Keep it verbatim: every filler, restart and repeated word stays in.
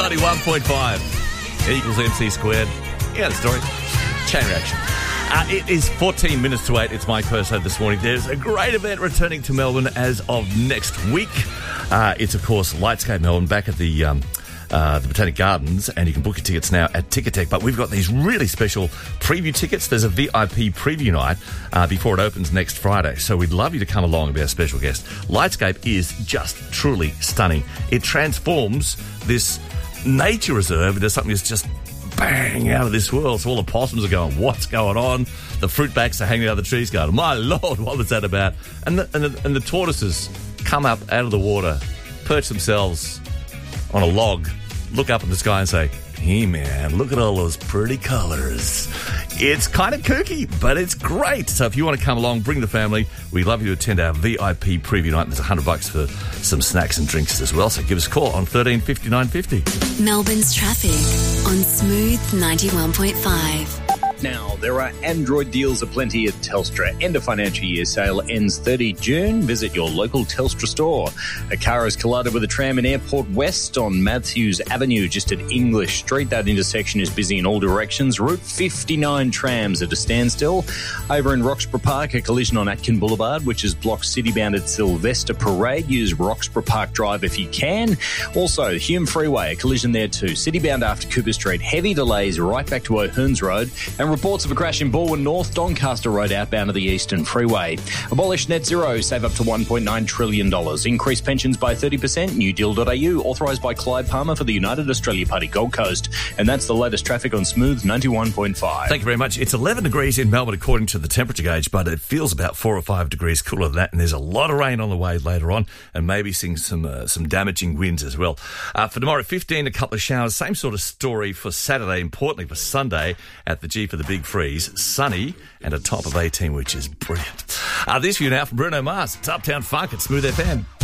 ninety-one point five equals M C squared. Yeah, the story. Chain reaction. Uh, it is fourteen minutes to eight. It's Mike Perso this morning. There's a great event returning to Melbourne as of next week. Uh, it's, of course, Lightscape Melbourne back at the um, uh, the Botanic Gardens, and you can book your tickets now at Ticketek. But we've got these really special preview tickets. There's a V I P preview night uh, before it opens next Friday. So we'd love you to come along and be our special guest. Lightscape is just truly stunning. It transforms this nature reserve into something that's just bang out of this world. So all the possums are going, what's going on? The fruitbacks are hanging out of the trees going, my Lord, what was that about? And the, and the, and the tortoises come up out of the water, perch themselves on a log, look up in the sky and say, hey man, look at all those pretty colours. It's kind of kooky, but it's great. So if you want to come along, bring the family. We'd love you to attend our V I P preview night. There's one hundred bucks for some snacks and drinks as well. So give us a call on thirteen fifty-nine fifty. Melbourne's traffic on Smooth ninety-one point five. Now, there are Android deals aplenty at Telstra. End of financial year sale ends thirtieth of June. Visit your local Telstra store. A car has collided with a tram in Airport West on Matthews Avenue, just at English Street. That intersection is busy in all directions. Route fifty-nine trams at a standstill. Over in Roxburgh Park, a collision on Atkin Boulevard, which is blocked city-bound at Sylvester Parade. Use Roxburgh Park Drive if you can. Also, Hume Freeway, a collision there too. City-bound after Cooper Street. Heavy delays right back to O'Hearns Road. And reports of a crash in Balwyn North, Doncaster Road outbound of the Eastern Freeway. Abolish net zero, save up to one point nine trillion dollars. Increase pensions by thirty percent. New deal dot a u, authorised by Clyde Palmer for the United Australia Party Gold Coast. And that's the latest traffic on Smooth ninety-one point five. Thank you very much. It's eleven degrees in Melbourne according to the temperature gauge, but it feels about four or five degrees cooler than that, and there's a lot of rain on the way later on, and maybe seeing some uh, some damaging winds as well. Uh, for tomorrow, fifteen, a couple of showers. Same sort of story for Saturday, importantly for Sunday at the G for the Big Freeze. Sunny and a top of eighteen, which is brilliant. Uh, this for you now from Bruno Mars. It's Uptown Funk at Smooth F M.